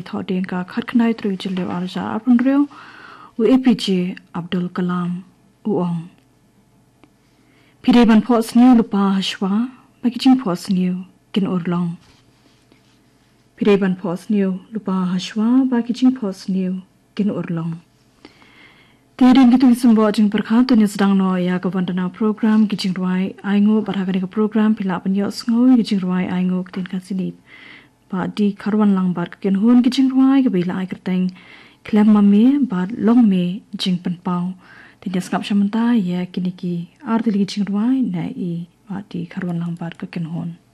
thọ ding ka khat khnai tru chile arja apun reu u APJ Abdul Kalam uong pire ban phos new lupa hashwa packaging phos new kin urlong pire ban phos new lupa hashwa packaging phos new kin urlong Tiring gitu sembo jing perkha tu ni sedang no ya ka vandana program gijing ruai aingo barhagani ka program pila panyo sngo gijing ruai aingo tin ka sinip ba di kharwan lang bar ken hun gijing ruai ka bila ai kerteng klem mami ba long me jing pen pau tin ya skap shamanta ya kiniki ardil gijing ruai na I ba di kharwan lang bar ka ken hun